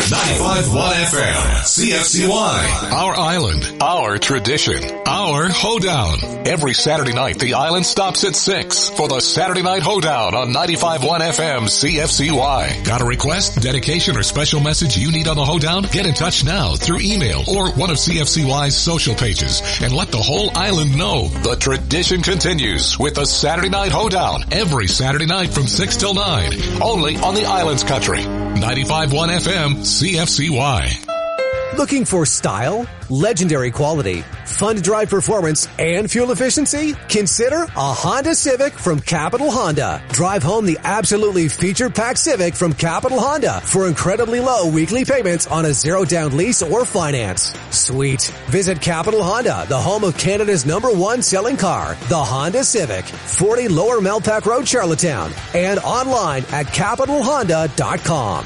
95.1 FM, CFCY. Our island, our tradition, our hoedown. Every Saturday night, the island stops at 6 for the Saturday Night Hoedown on 95.1 FM, CFCY. Got a request, dedication, or special message you need on the hoedown? Get in touch now through email or one of CFCY's social pages and let the whole island know. The tradition continues with the Saturday Night Hoedown every Saturday night from 6 till 9, only on the island's country. 95.1 FM, CFCY. Looking for style, legendary quality, fun to drive performance, and fuel efficiency? Consider a Honda Civic from Capital Honda. Drive home the absolutely feature-packed Civic from Capital Honda for incredibly low weekly payments on a zero-down lease or finance. Sweet. Visit Capital Honda, the home of Canada's #1 selling car, the Honda Civic, 40 Lower Melpack Road, Charlottetown, and online at capitalhonda.com.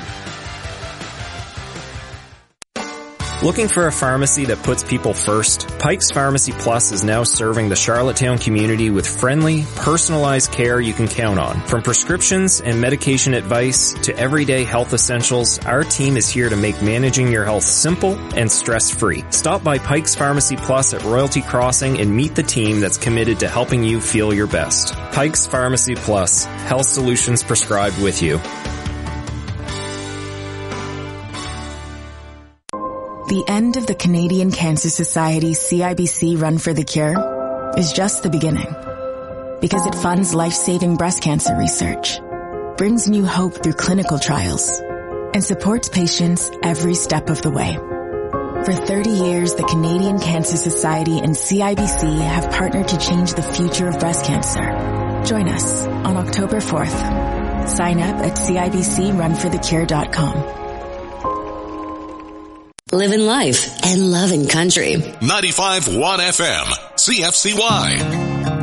Looking for a pharmacy that puts people first? Pike's Pharmacy Plus is now serving the Charlottetown community with friendly, personalized care you can count on. From prescriptions and medication advice to everyday health essentials, our team is here to make managing your health simple and stress-free. Stop by Pike's Pharmacy Plus at Royalty Crossing and meet the team that's committed to helping you feel your best. Pike's Pharmacy Plus, health solutions prescribed with you. The end of the Canadian Cancer Society's CIBC Run for the Cure is just the beginning, because it funds life-saving breast cancer research, brings new hope through clinical trials, and supports patients every step of the way. For 30 years, the Canadian Cancer Society and CIBC have partnered to change the future of breast cancer. Join us on October 4th. Sign up at CIBCRunforthecure.com. Living life and loving country. 95.1 FM, CFCY.